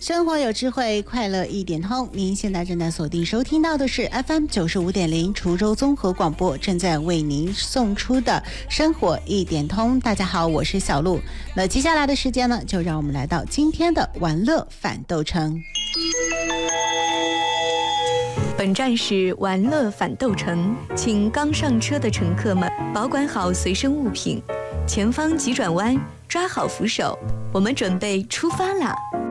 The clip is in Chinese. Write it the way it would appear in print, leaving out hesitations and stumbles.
生活有智慧，快乐一点通。您现在正在锁定收听到的是 FM95.0 滁州综合广播，正在为您送出的生活一点通。大家好，我是小鹿。那接下来的时间呢，就让我们来到今天的玩乐反斗城。 本站是玩乐反斗城，请刚上车的乘客们保管好随身物品，前方急转弯，抓好扶手，我们准备出发啦！